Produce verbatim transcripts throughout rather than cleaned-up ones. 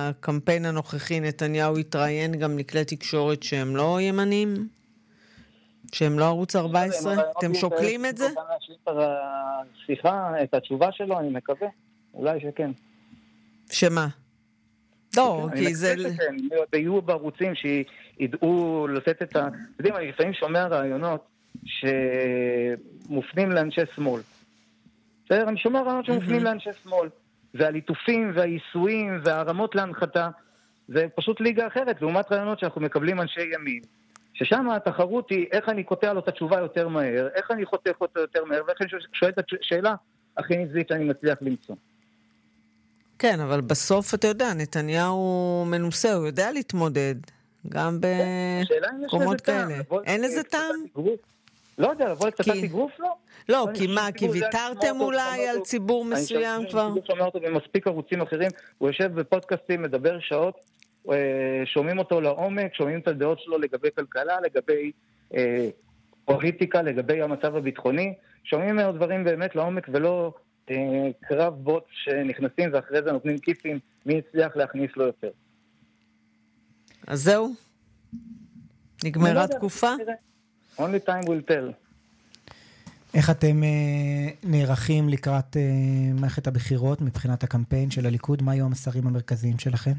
בקמפיין הנוכחי נתניהו התראיין גם לכלי תקשורת שהם לא ימנים? שהם לא ערוץ ארבע עשרה? אתם שוקלים את זה? סליחה, את התשובה שלו, אני מקווה. אולי שכן. שמה? לא, כי זה... אני מקווה שכן. יהיו בערוצים שידעו לתת את ה... אתם יודעים, אני לפעמים שומע רעיונות שמופנים לאנשי שמאל. בסדר? אני שומע רעיונות שמופנים לאנשי שמאל. והליטופים והייסויים והרמות להנחתה, זה פשוט ליגה אחרת, לעומת רעיונות שאנחנו מקבלים אנשי ימין. ששם התחרות היא איך אני קוטע לו את התשובה יותר מהר, איך אני חותך אותו יותר מהר, ואיך אני שואל את השאלה הכי נזית שאני מצליח למצוא. כן, אבל בסוף אתה יודע, נתניהו מנוסה, הוא יודע להתמודד, גם במקומות כאלה. אין לזה טעם? לא יודע, לבוא לקצת אגרוף לא? לא, כי מה, כי ויתרתם אולי על ציבור מסוים כבר? אני שומע אותו במספיק ערוצים אחרים, הוא יושב בפודקאסטים, מדבר שעות, שומעים אותו לעומק, שומעים את הדעות שלו לגבי כלכלה, לגבי אה, פוליטיקה, לגבי המצב הביטחוני, שומעים מאוד דברים באמת לעומק ולא אה, קרב בוט שנכנסים ואחרי זה נותנים כיפים, מי הצליח להכניס לו יותר. אז זהו? נגמרה תקופה? only time will tell. איך אתם אה, נערכים לקראת אה, מערכת הבחירות מבחינת הקמפיין של הליכוד? מה היו המסרים המרכזיים שלכם?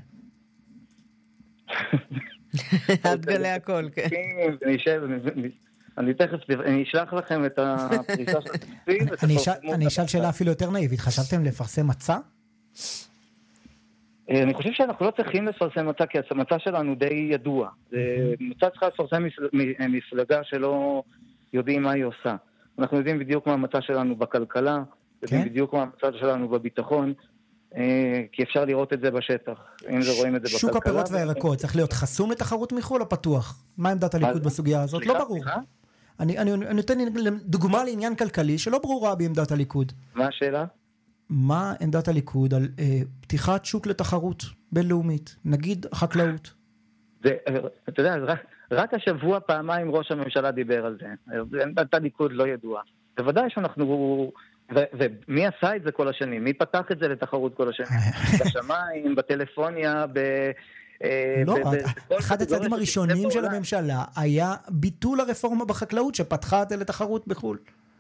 עד גלי הכל, כן. אני תכף, אני אשלח לכם את הפריסה של התקציב. אני אשאל שאלה אפילו יותר נאיבית. חשבתם לפרסם מצע? אני חושב שאנחנו לא צריכים לפרסם מצע, כי המצע שלנו די ידוע. מצע צריכה לפרסם מפלגה שלא יודעים מה היא עושה. אנחנו יודעים בדיוק מה המצע שלנו בכלכלה, יודעים בדיוק מה המצע שלנו בביטחון, כי אפשר לראות את זה בשטך, אם זה רואים את זה בכלכלה. שוק הפירות והירקות צריך להיות חסום לתחרות מחול או פתוח? מה עמדת הליכוד בסוגיה הזאת? לא ברור. אני נותן דוגמה לעניין כלכלי שלא ברורה בעמדת הליכוד. מה השאלה? מה עמדת הליכוד על פתיחת שוק לתחרות בינלאומית, נגיד חקלאות? אתה יודע, רק השבוע פעמיים ראש הממשלה דיבר על זה. עמדת הליכוד לא ידוע. בוודאי שאנחנו... ומי עשה את זה כל השנים? מי פתח את זה לתחרות כל השנים? בשמיים, בטלפוניה, ב... לא, אחד הצעדים הראשונים של הממשלה היה ביטול הרפורמה בחקלאות שפתחה את זה לתחרות בחול.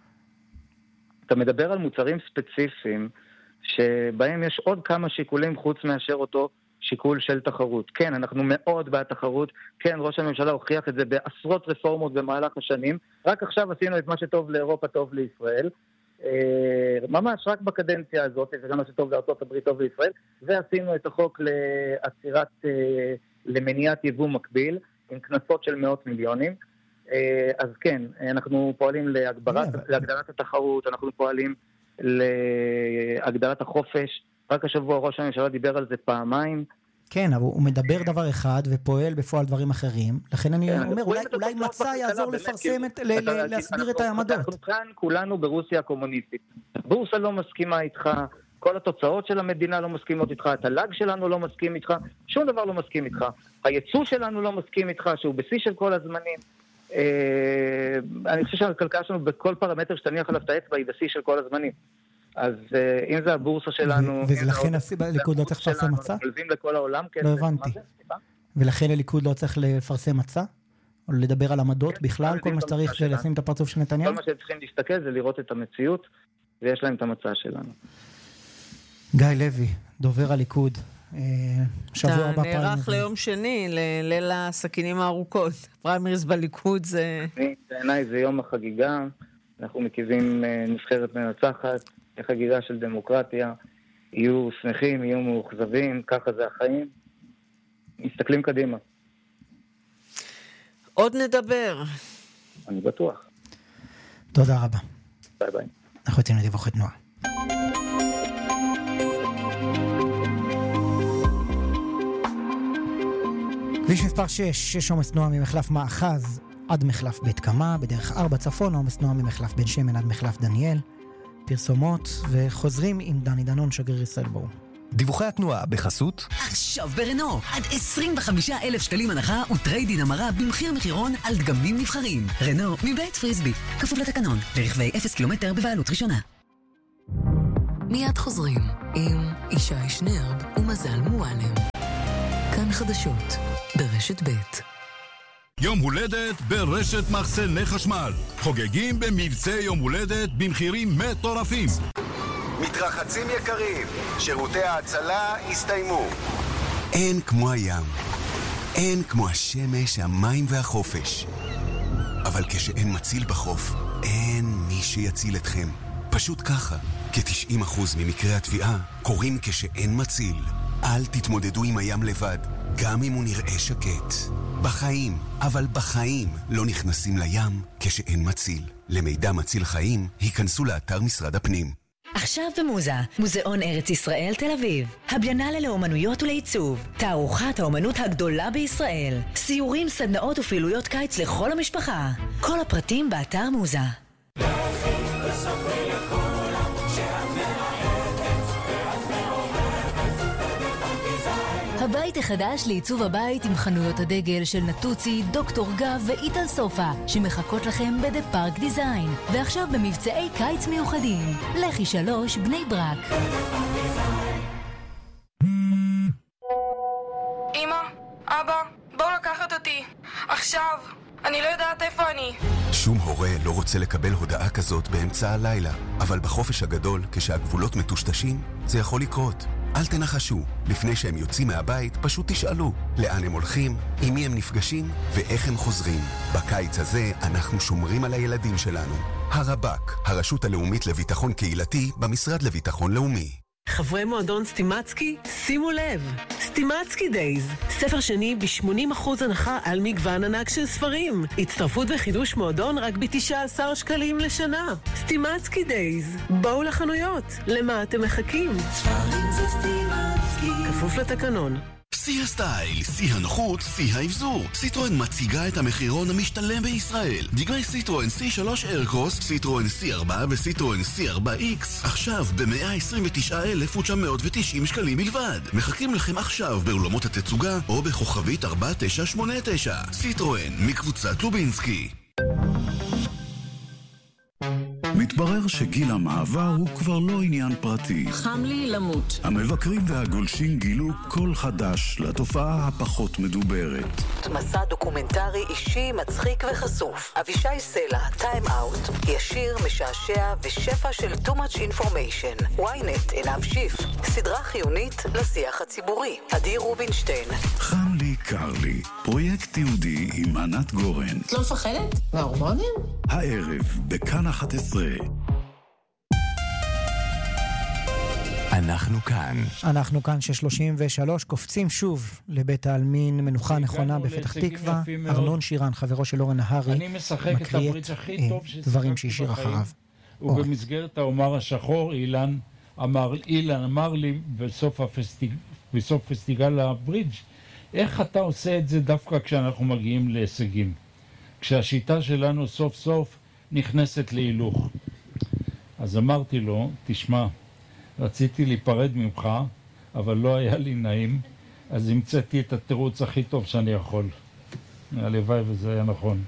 אתה מדבר על מוצרים ספציפיים שבהם יש עוד כמה שיקולים חוץ מאשר אותו שיקול של תחרות. כן, אנחנו מאוד בעד תחרות. כן, ראש הממשלה הוכיח את זה בעשרות רפורמות במהלך השנים. רק עכשיו עשינו את מה שטוב לאירופה, טוב לישראל. ממש רק בקדנציה הזאת, וגם מה שטוב לארצות הברית, טוב לישראל, ועשינו את החוק לעצירת, למניעת יבוא מקביל, עם כנסות של מאות מיליונים. אז כן, אנחנו פועלים להגברת, להגדלת התחרות, אנחנו פועלים להגדלת החופש. רק השבוע ראש הממשלה דיבר על זה פעמיים. כן, אבל הוא מדבר דבר אחד ופועל בפועל דברים אחרים. לכן אני אומר, אולי מצע יעזור לפרסם, להסביר את העמדות. אנחנו כאן כולנו ברוסיה הקומוניסטית. בורסה לא מסכימה איתך, כל התוצאות של המדינה לא מסכימות איתך, התל"ג שלנו לא מסכים איתך, שום דבר לא מסכים איתך. הייצוא שלנו לא מסכים איתך, שהוא בשיא של כל הזמנים. אני חושב שהכלכלה שלנו בכל פרמטר שתניח עליו את האצבע היא בשיא של כל הזמנים. אז אם זה הבורסה שלנו... ולכן הליכוד לא צריך לפרסם מצע? לא הבנתי. ולכן הליכוד לא צריך לפרסם מצע? או לדבר על עמדות בכלל? כל מה שצריך זה לשים את הפרצוף של נתניהו? כל מה שצריכים להסתכל זה לראות את המציאות, ויש להם את המצע שלנו. גיא לוי, דובר הליכוד. שבוע הבא פריימריז. נערך ליום שני, ליל הסכינים הארוכות. פריימריז בליכוד זה... בעיניי זה יום החגיגה. אנחנו מקיבים נבחרת מנצחת. חגיגה של דמוקרטיה, יהיו שמחים, יהיו מאוכזבים, ככה זה החיים. מסתכלים קדימה. עוד נדבר. אני בטוח. תודה רבה. ביי ביי. אנחנו יוצאים לדיווחי תנועה. כביש מספר שש, שש עומס תנועה ממחלף מאחז עד מחלף בית קמה, בדרך ארבע צפון, עומס תנועה ממחלף בן שמן עד מחלף דניאל. פרסומות וחוזרים עם דני דנון, שגריר ישראל באו. דיווחי התנועה בחסות עכשיו ברנו, עד עשרים וחמישה אלף שקלים הנחה וטריידין המרה במחיר מחירון על דגמים נבחרים. רנו מבית פריסבי, כפוף לתקנון, לרכבי אפס קילומטר בבעלות ראשונה. מיד חוזרים עם ישי שנרב ומזל מועלם. חדשות ברשת ב'. יום הולדת ברשת מחסני חשמל. חוגגים במבצע יום הולדת במחירים מטורפים. מתרחצים יקרים, שירותי ההצלה הסתיימו. אין כמו הים, אין כמו השמש, המים והחופש. אבל כשאין מציל בחוף, אין מי שיציל אתכם. פשוט ככה, כ-תשעים אחוז ממקרי התביעה קורים כשאין מציל. אל תתמודדו עם הים לבד, גם אם הוא נראה שקט. בחיים, אבל בחיים לא נכנסים לים כשאין מציל. למידע מציל חיים, היכנסו לאתר משרד הפנים. עכשיו במוזה, מוזיאון ארץ ישראל תל אביב, הביאנלה לאומנויות ולעיצוב, תערוכת האומנות הגדולה בישראל, סיורים, סדנאות ופעילויות קיץ לכל המשפחה. כל הפרטים באתר מוזה. הבית החדש לעיצוב הבית עם חנויות הדגל של נטוצי, דוקטור גב ואיטל סופה שמחכות לכם בדה פארק דיזיין, ועכשיו במבצעי קיץ מיוחדים. לכי שלוש בני ברק. אמא, אבא, בואו לקחת אותי עכשיו, אני לא יודעת איפה אני. שום הורה לא רוצה לקבל הודעה כזאת באמצע הלילה, אבל בחופש הגדול, כשהגבולות מטושטשים, זה יכול לקרות. אל תנחשו, לפני שהם יוצאים מהבית פשוט תשאלו לאן הם הולכים, עם מי הם נפגשים ואיך הם חוזרים. בקיץ הזה אנחנו שומרים על הילדים שלנו. הרב"ק, הרשות הלאומית לביטחון קהילתי במשרד לביטחון לאומי. חברי מועדון סטימצקי, שימו לב, סטימצקי דייז, ספר שני ב-שמונים אחוז הנחה על מגוון ענק של ספרים. הצטרפות וחידוש מועדון רק ב-תשעה עשר שקלים לשנה. סטימצקי דייז, בואו לחנויות, למה אתם מחכים? ספרים זה סטימצקי. כפוף לתקנון. שיא הסטייל, שיא הנוחות, שיא האבזור. סיטרואן מציגה את המחירון המשתלם בישראל. דגמי סיטרואן סי שלוש איירקרוס, סיטרואן סי ארבע וסיטרואן סי ארבע איקס. עכשיו ב-מאה עשרים ותשעה אלף ותשע מאות ותשעים שקלים בלבד. מחכים לכם עכשיו באולמות התצוגה או בכוכבית ארבע תשע שמונה תשע. סיטרואן מקבוצת לובינסקי. מתברר שגיל המעבר הוא כבר לא עניין פרטי. חם לי למות. המבקרים והגולשים גילו קול חדש לתופעה הפחות מדוברת. מסע דוקומנטרי אישי, מצחיק וחשוף. אבישי סלע, טיים אאוט, ישיר, משעשע ושפע של too much information. וויינט, עינב שיף. סדרה חיונית לשיח הציבורי. עדי רובינשטיין. חם לי, קר לי. פרויקט יהודי עם ענת גורן. את לא מפחדת? מההורמונים? הערב, בכאן אחת עשרה. אנחנו כאן. אנחנו כאן ש-שלושים ושלוש קופצים שוב לבית העלמין מנוחה נכונה בפתח תקווה. ארנון שירן, חברו של אורן נהרי, אני משחק את הברית הכי טוב דברים שהשאיר אחריו. ובמסגרת האומר השחור, אילן אמר, אילן אמר לי בסוף, הפסטיג... בסוף פסטיגל הברידג', איך אתה עושה את זה דווקא כשאנחנו מגיעים להישגים? כשהשיטה שלנו סוף סוף נכנסת להילוך. אז אמרתי לו, תשמע, רציתי להיפרד ממך, אבל לא היה לי נעים, אז המצאתי את התירוץ הכי טוב שאני יכול. הלוואי וזה היה נכון.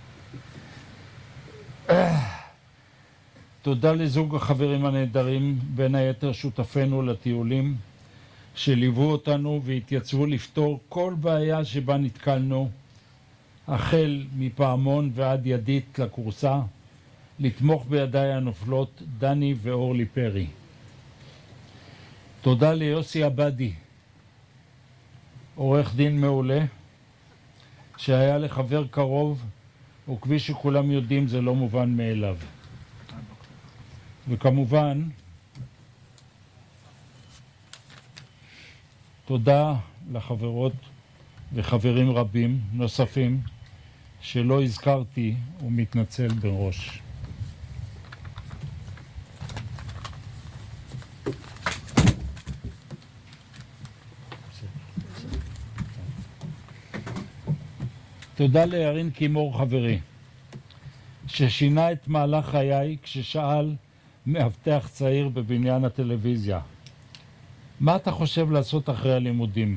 תודה לזוג החברים הנהדרים, בין היתר שותפינו לטיולים, שליוו אותנו והתייצבו לפתור כל בעיה שבה נתקלנו, החל מפעמון ועד ידית לקורסה, לתמוך בידיי הנופלות דני ואורלי פרי. תודה ליוסי עבדי, עורך דין מעולה, שהיה לחבר קרוב, וכפי שכולם יודעים זה לא מובן מאליו. וכמובן, תודה לחברות וחברים רבים נוספים שלא הזכרתי ומתנצל בראש. תודה לירין קימור חברי, ששינה את מהלך חיי כששאל מאבטח צעיר בבניין הטלוויזיה, מה אתה חושב לעשות אחרי הלימודים?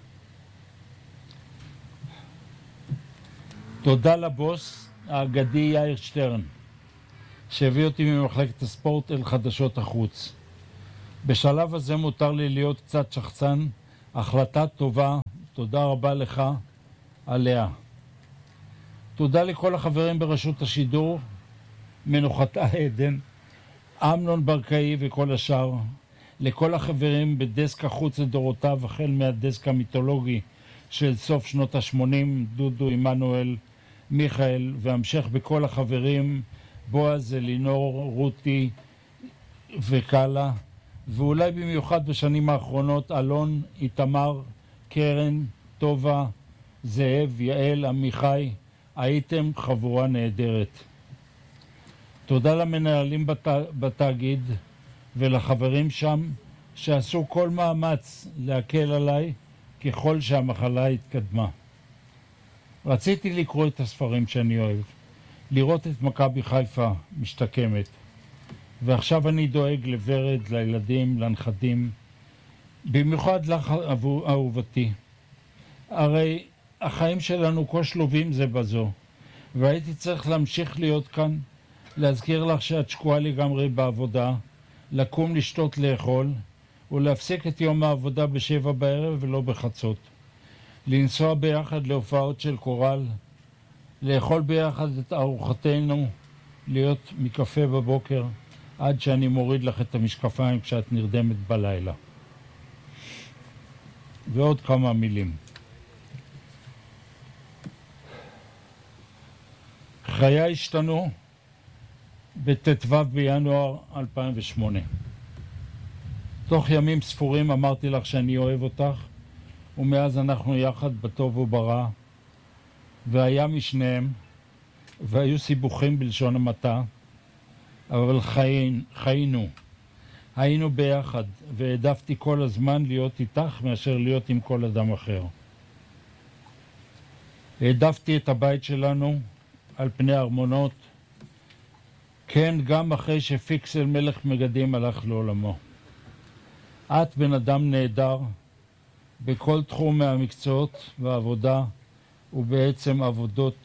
תודה לבוס האגדי יאיר שטרן, שהביא אותי ממחלקת הספורט אל חדשות החוץ. בשלב הזה מותר לי להיות קצת שחצן, החלטה טובה תודה רבה לך עליה. תודה לכל החברים ברשות השידור, מנוחתה עדן, אמנון ברקאי וכל השאר, לכל החברים בדסק החוץ לדורותיו, החל מהדסק המיתולוגי של סוף שנות ה-שמונים, דודו, עמנואל, מיכאל, והמשך בכל החברים, בועז, אלינור, רותי וקלה, ואולי במיוחד בשנים האחרונות, אלון, איתמר, קרן, טובה, זאב, יעל, עמיחי, הייתם חבורה נהדרת. תודה למנהלים בת... בתאגיד ולחברים שם שעשו כל מאמץ להקל עליי ככל שהמחלה התקדמה. רציתי לקרוא את הספרים שאני אוהב, לראות את מכבי חיפה משתקמת, ועכשיו אני דואג לוורד, לילדים, לנכדים, במיוחד לך אהובתי. הרי החיים שלנו כה שלובים זה בזו, והייתי צריך להמשיך להיות כאן, להזכיר לך שאת שקועה לגמרי בעבודה, לקום לשתות לאכול, ולהפסיק את יום העבודה בשבע בערב ולא בחצות. לנסוע ביחד להופעות של קורל, לאכול ביחד את ארוחתנו, להיות מקפה בבוקר, עד שאני מוריד לך את המשקפיים כשאת נרדמת בלילה. ועוד כמה מילים. חיי השתנו בתתוו בינואר אלפיים ושמונה. תוך ימים ספורים אמרתי לך שאני אוהב אותך, ומאז אנחנו יחד בטוב וברע, והיה משניהם, והיו סיבוכים בלשון המעטה, אבל חיינו, חיינו, היינו ביחד, והעדפתי כל הזמן להיות איתך מאשר להיות עם כל אדם אחר. העדפתי את הבית שלנו על פני ארמונות, כן, גם אחרי שפיקסל מלך מגדים הלך לעולמו. את בן אדם נהדר בכל תחום מהמקצועות והעבודה, ובעצם עבודות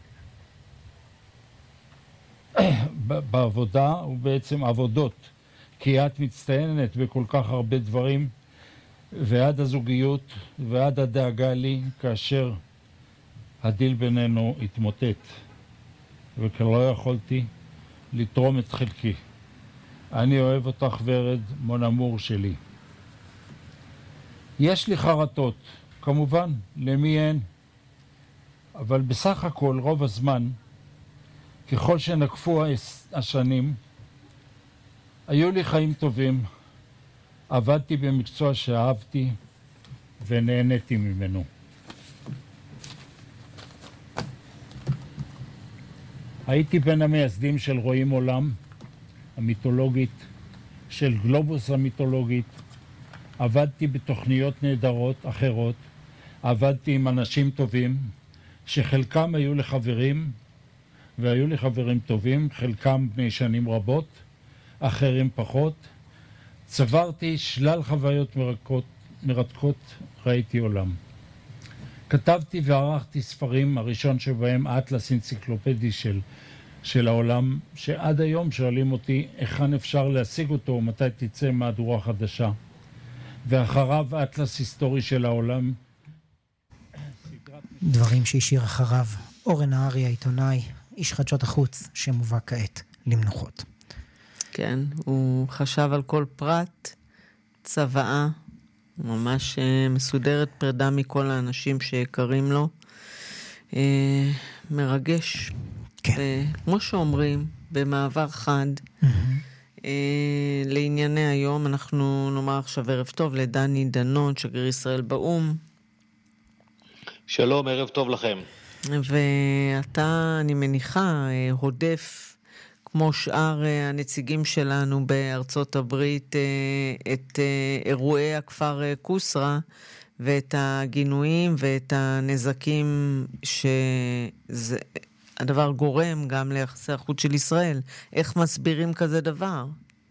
בעבודה ובעצם עבודות, כי את מצטיינת בכל כך הרבה דברים, ועד הזוגיות ועד הדאגה לי כאשר הדיל בינינו התמוטט, וכלא יכולתי לתרום את חלקי. אני אוהב אותך ורד, מון אמור שלי. יש לי חרטות, כמובן, למי אין, אבל בסך הכל רוב הזמן, ככל שנקפו השנים, היו לי חיים טובים, עבדתי במקצוע שאהבתי ונהניתי ממנו. הייתי בין המייסדים של רואים עולם המיתולוגית, של גלובוס המיתולוגית, עבדתי בתוכניות נהדרות אחרות, עבדתי עם אנשים טובים, שחלקם היו לחברים, והיו לי חברים טובים, חלקם בני שנים רבות, אחרים פחות. צברתי שלל חוויות מרתקות, מרתקות, ראיתי עולם. כתבתי וערכתי ספרים, הראשון שבהם אטלס אנציקלופדי של, של העולם, שעד היום שואלים אותי היכן אפשר להשיג אותו ומתי תצא מהדורה חדשה. ואחריו אטלס היסטורי של העולם. דברים שהשאיר אחריו אורן נהרי העיתונאי, איש חדשות החוץ שמובא כעת למנוחות. כן, הוא חשב על כל פרט, צוואה, ממש מסודרת, פרידה מכל האנשים שיקרים לו. אה, מרגש. כן. אה, כמו שאומרים, במעבר חד, mm-hmm. אה, לענייני היום, אנחנו נאמר עכשיו ערב טוב לדני דנון, שגריר ישראל באום. שלום, ערב טוב לכם. ואתה, אני מניחה, הודף, כמו שאר הנציגים שלנו בארצות הברית, את אירועי הכפר קוסרה, ואת הגינויים ואת הנזקים שהדבר גורם גם ליחסי החוץ של ישראל. איך מסבירים כזה דבר?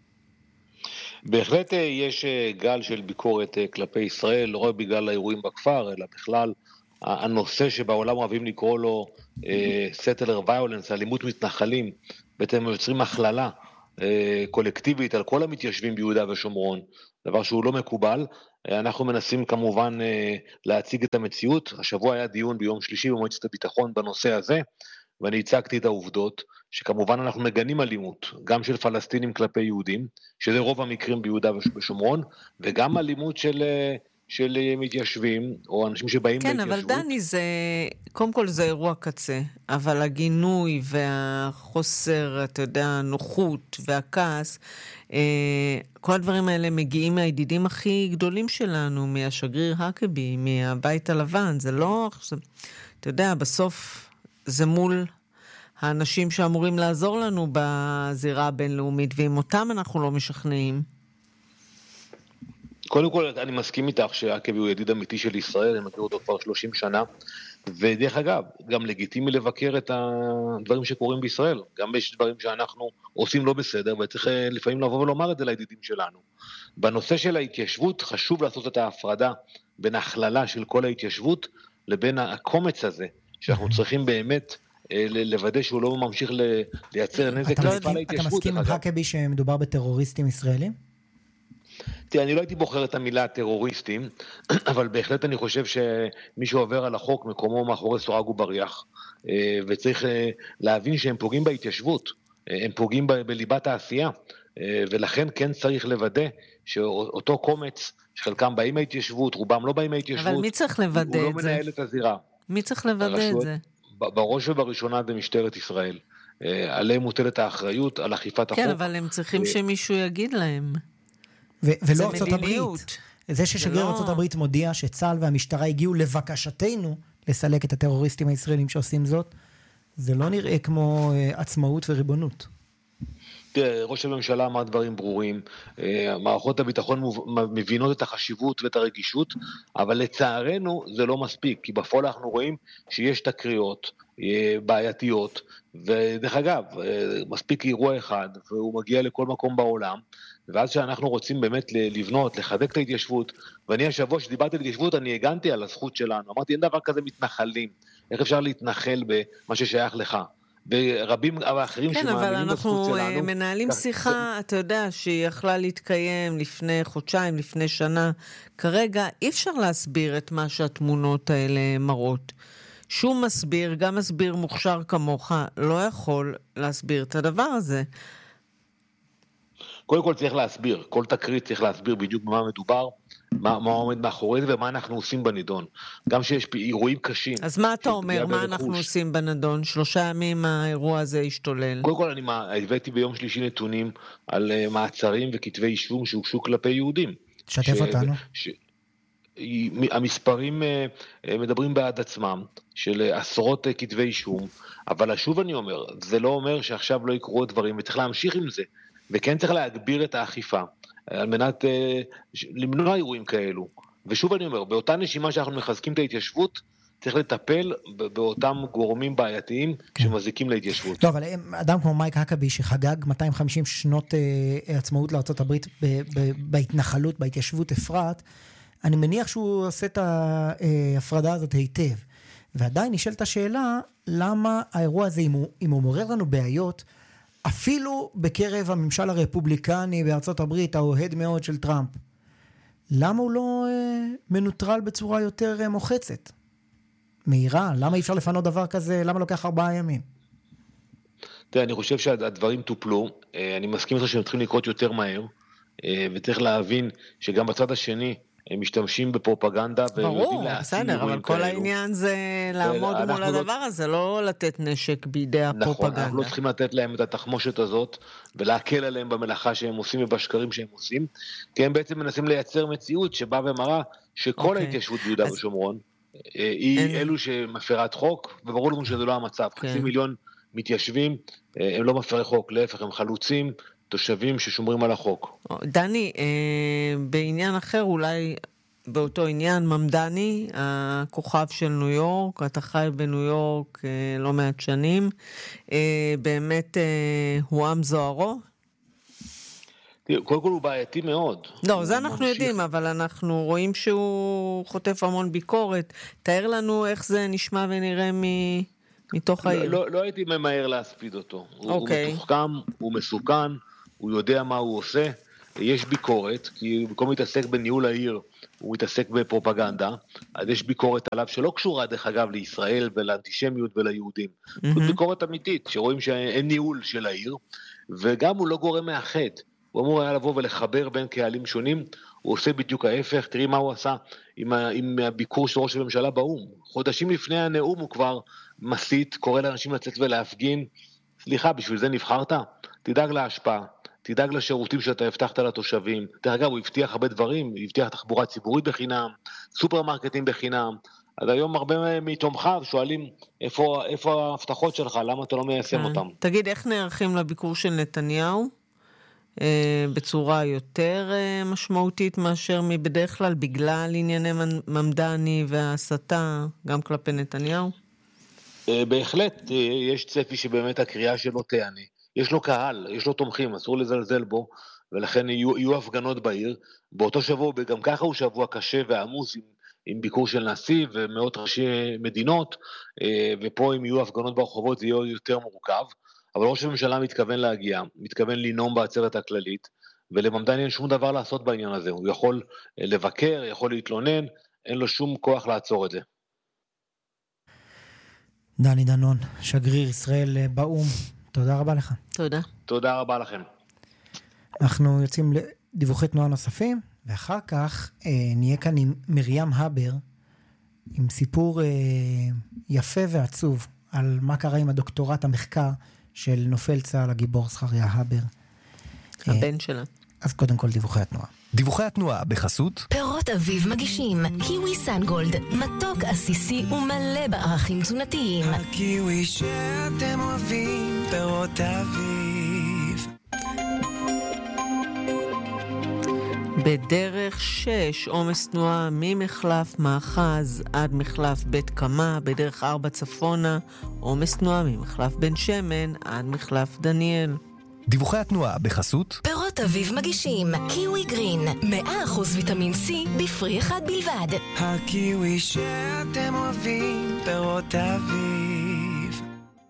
בהחלט יש גל של ביקורת כלפי ישראל, לא רק בגלל האירועים בכפר, אלא בכלל הנושא שבעולם אוהבים לקרוא לו settler violence, אלימות מתנחלים, בעצם יוצרים הכללה קולקטיבית על כל המתיישבים ביהודה ושומרון, דבר שהוא לא מקובל, אנחנו מנסים כמובן להציג את המציאות. השבוע היה דיון ביום שלישי במועצת הביטחון בנושא הזה, ואני הצגתי את העובדות, שכמובן אנחנו מגנים אלימות, גם של פלסטינים כלפי יהודים, שזה רוב המקרים ביהודה ושומרון, וגם אלימות של, של מתיישבים, או אנשים שבאים כן, להתיישבות. אבל דני, זה, קודם כל זה אירוע קצה, אבל הגינוי והחוסר, אתה יודע, הנוחות והכעס, כל הדברים האלה מגיעים מהידידים הכי גדולים שלנו, מהשגריר הקבי, מהבית הלבן, זה לא, אתה יודע, בסוף זה מול האנשים שאמורים לעזור לנו בזירה הבינלאומית, ועם אותם אנחנו לא משכנעים. קודם כל, אני מסכים איתך שהקבי הוא ידיד אמיתי של ישראל, אני מכיר אותו כבר שלושים שנה, ודרך אגב, גם לגיטימי לבקר את הדברים שקורים בישראל, גם יש דברים שאנחנו עושים לא בסדר, וצריך לפעמים לבוא ולומר את זה לידידים שלנו. בנושא של ההתיישבות, חשוב לעשות את ההפרדה בין הכללה של כל ההתיישבות, לבין הקומץ הזה, שאנחנו צריכים באמת לוודא שהוא לא ממשיך לייצר נזק למפעל ההתיישבות. אתה מסכים עם הקבי שמדובר בטרוריסטים ישראלים? תראה, אני לא הייתי בוחר את המילה טרוריסטים, אבל בהחלט אני חושב שמי שעובר על החוק מקומו מאחורי סורג ובריח, וצריך להבין שהם פוגעים בהתיישבות, הם פוגעים בליבת העשייה, ולכן כן צריך לוודא שאותו קומץ, שחלקם באים מההתיישבות, רובם לא באים מההתיישבות, אבל מי צריך לוודא את זה? הוא לא מנהל את הזירה. מי צריך לוודא את זה? בראש ובראשונה זה משטרת ישראל. עליהם מוטלת האחריות על אכיפת החוק. כן, אבל הם צריכים שמישהו יגיד להם. ולא ארצות הברית. זה ששגריר ארצות הברית מודיע שצה"ל והמשטרה הגיעו לבקשתנו לסלק את הטרוריסטים הישראלים שעושים זאת, זה לא נראה כמו עצמאות וריבונות. תראה, ראש הממשלה אמר דברים ברורים, מערכות הביטחון מבינות את החשיבות ואת הרגישות, אבל לצערנו זה לא מספיק, כי בפועל אנחנו רואים שיש תקריות בעייתיות, ודרך אגב, מספיק אירוע אחד, והוא מגיע לכל מקום בעולם, ואז שאנחנו רוצים באמת לבנות, לחדק את ההתיישבות, ואני השבוע שדיברתי על התיישבות, אני הגנתי על הזכות שלנו, אמרתי, אין דבר כזה מתנחלים, איך אפשר להתנחל במה ששייך לך? ורבים האחרים כן, שמאמינים בזכות שלנו. כן, אבל אנחנו מנהלים שיחה, אתה יודע, שהיא יכלה להתקיים לפני חודשיים, לפני שנה. כרגע אי אפשר להסביר את מה שהתמונות האלה מראות. שום מסביר, גם מסביר מוכשר כמוך, לא יכול להסביר את הדבר הזה. קודם כל צריך להסביר, כל תקרית צריך להסביר בדיוק במה מדובר, מה, מה עומד מאחורי זה ומה אנחנו עושים בנדון. גם שיש אירועים קשים. אז מה אתה אומר, מה אנחנו עושים בנדון? שלושה ימים האירוע הזה השתולל. קודם כל אני הבאתי ביום שלישי נתונים על מעצרים וכתבי אישום שהוגשו כלפי יהודים. שתף ש... אותנו. ש... המספרים מדברים בעד עצמם, של עשרות כתבי אישום, אבל שוב אני אומר, זה לא אומר שעכשיו לא יקרו דברים, וצריך להמשיך עם זה, וכן צריך להגביר את האכיפה, על מנת למנוע אירועים כאלו. ושוב אני אומר, באותה נשימה שאנחנו מחזקים את ההתיישבות, צריך לטפל באותם גורמים בעייתיים שמזיקים להתיישבות. לא, אבל אדם כמו מייק הקבי שחגג מאתיים וחמישים שנות עצמאות לארצות הברית בהתנחלות, בהתיישבות אפרת, אני מניח שהוא עושה את ההפרדה הזאת היטב. ועדיין נשאלת השאלה, למה האירוע הזה, אם הוא, אם הוא מורר לנו בעיות, אפילו בקרב הממשל הרפובליקני בארצות הברית, האוהד מאוד של טראמפ, למה הוא לא אה, מנוטרל בצורה יותר אה, מוחצת? מהירה, למה אי אפשר לפנות דבר כזה, למה לוקח ארבעה ימים? תראה, אני חושב שהדברים טופלו, אני מסכים לך שהם צריכים לקרות יותר מהר, וצריך להבין שגם בצד השני, הם משתמשים בפרופגנדה. ברור, בסדר, אבל כל העניין זה לעמוד מול הדבר הזה, לא לתת נשק בידי הפרופגנדה. נכון, אנחנו לא צריכים לתת להם את התחמושת הזאת, ולהקל עליהם במלאכה שהם עושים ובשקרים שהם עושים, כי הם בעצם מנסים לייצר מציאות שבאה ומראה שכל ההתיישבות ביהודה ושומרון, היא אלו שמפרת חוק, וברור לנו שזה לא המצב. חצי מיליון מתיישבים, הם לא מפרי חוק, להפך, הם חלוצים, תושבים ששומרים על החוק. דני, בעניין אחר, אולי באותו עניין, ממדני, הכוכב של ניו יורק, אתה חי בניו יורק לא מעט שנים, באמת הוא עם זוהרו? קודם כל הוא בעייתי מאוד. לא, זה אנחנו יודעים, אבל אנחנו רואים שהוא חוטף המון ביקורת. תאר לנו איך זה נשמע ונראה מתוך העיר. לא הייתי ממהר להספיד אותו. הוא מתוחכם, הוא מסוכן, הוא יודע מה הוא עושה, יש ביקורת, כי במקום להתעסק בניהול העיר, הוא מתעסק בפרופגנדה, אז יש ביקורת עליו שלא קשורה דרך אגב לישראל ולאנטישמיות וליהודים. Mm-hmm. ביקורת אמיתית, שרואים שאין ניהול של העיר, וגם הוא לא גורם מאחד. הוא אמור היה לבוא ולחבר בין קהלים שונים, הוא עושה בדיוק ההפך, תראי מה הוא עשה עם, ה, עם הביקור של ראש הממשלה באום. חודשים לפני הנאום הוא כבר מסית, קורא לאנשים לצאת ולהפגין, סליחה, בשביל זה נבחרת? תדאג להשפעה, תדאג לשירותים שאתה הבטחת לתושבים. דרך אגב, הוא הבטיח הרבה דברים, הוא הבטיח תחבורה ציבורית בחינם, סופרמרקטים בחינם, אז היום הרבה מתומכיו שואלים, איפה, איפה ההבטחות שלך, למה אתה לא מיישם אותם? תגיד, איך נערכים לביקור של נתניהו? בצורה יותר משמעותית מאשר מבדרך כלל, בגלל ענייני ממדני והסתה, גם כלפי נתניהו? בהחלט, יש צפי שבאמת הקריאה שלו תענה. יש לו קהל, יש לו תומכים, אסור לזלזל בו, ולכן יהיו, יהיו הפגנות בעיר. באותו שבוע, גם ככה הוא שבוע קשה ועמוס, עם, עם ביקור של נשיא ומאות ראשי מדינות, ופה אם יהיו הפגנות ברחובות זה יהיה יותר מורכב. אבל ראש הממשלה מתכוון להגיע, מתכוון לנאום בעצרת הכללית, ולממדני אין שום דבר לעשות בעניין הזה. הוא יכול לבקר, יכול להתלונן, אין לו שום כוח לעצור את זה. דני דנון, שגריר ישראל באום, תודה רבה לך. תודה. תודה רבה לכם. אנחנו יוצאים לדיווחי תנועה נוספים, ואחר כך אה, נהיה כאן עם מרים הבר, עם סיפור אה, יפה ועצוב, על מה קרה עם הדוקטורט המחקר של נופל צה"ל הגיבור זכריה הבר. הבן שלה. אז קודם כל דיווחי התנועה. דיווחי התנועה בחסות פירות אביב מגישים קיווי סנגולד, מתוק עסיסי ומלא בערכים תזונתיים. הקיווי שאתם אוהבים, פירות אביב. בדרך שש, עומס תנועה ממחלף מאחז עד מחלף בית קמה, בדרך ארבע צפונה, עומס תנועה ממחלף בן שמן עד מחלף דניאל. דיווחי התנועה בחסות פירות אביב מגישים קיווי גרין, מאה אחוז ויטמין C בפרי אחד בלבד. הקיווי שאתם אוהבים, פירות אביב.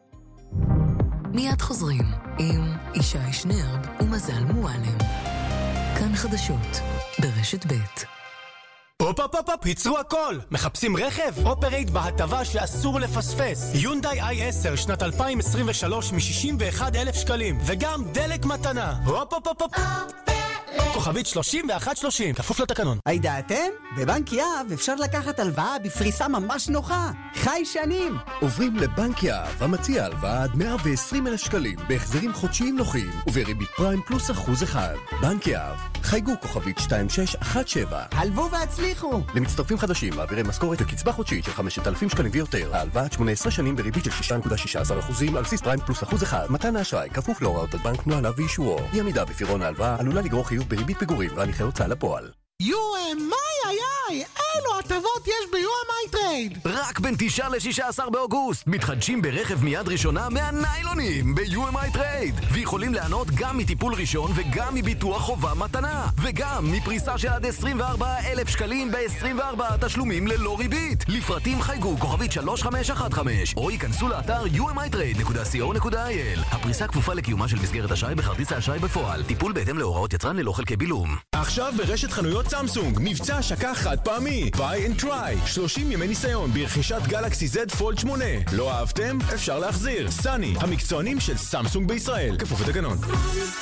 מיד חוזרים עם ישי שנרב ומזל מועלם. כאן חדשות ברשת ב'. הופ הופ הופ, ייצרו הכל! מחפשים רכב? אופרייט בהטבה שאסור לפספס. יונדאי איי עשר שנת אלפיים עשרים ושלוש מ-שישים ואחד אלף שקלים, וגם דלק מתנה. הופ הופ הופ הופ. כוכבית שלושים ואחת שלושים, כפוף לתקנון. הידעתם? בבנק יהב אפשר לקחת הלוואה בפריסה ממש נוחה. חי שנים. עוברים לבנק יהב, המציע הלוואה עד מאה ועשרים אלף שקלים, בהחזרים חודשיים נוחים, ובריבית פריים פלוס אחוז אחד. בנק יהב, חייגו כוכבית שתיים שש אחת שבע. הלוו והצליחו. למצטרפים חדשים, מעבירי משכורת וקצבה חודשית של חמשת אלפים שקלים ויותר. ההלוואה עד שמונה עשרה שנים בריבית של שישה נקודה שישה עשר אחוזים על בסיס פריים פלוס אחוז אחד. מתן האשראי כפוף להוראות הבנק נוהליו ואישורו. אי עמידה בפירעון ההלוואה עלולה לגרור חיוב בריבית פיגורים והליכי הוצאה לפועל. יו אם איי איי, אילו הטבות יש ב-יו אם איי טרייד. רק בין תשעה ל-שישה עשר באוגוסט מתחדשים ברכב מיד ראשונה מהניילונים ב-יו אם איי טרייד, ויכולים לענות גם מטיפול ראשון וגם מביטוח חובה מתנה, וגם מפריסה של עד עשרים וארבעה אלף שקלים ב-עשרים וארבעה תשלומים ללא ריבית. לפרטים חייגו כוכבית שלוש חמש אחת חמש או ייכנסו לאתר יו אם איי טרייד נקודה סי או נקודה איי אל. הפריסה כפופה לקיומה של מסגרת אשראי בכרטיס האשראי בפועל. טיפול בהתאם להוראות יצרן ללא חלקי בילום. עכשיו ברשת חנויות סמסונג, מבצע השקה חד פעמי, buy and try, שלושים ימי ניסיון ברכישת גלקסי זד פולד שמונה. לא אהבתם? אפשר להחזיר. סני, המקצוענים של סמסונג בישראל, כפוף לתקנון.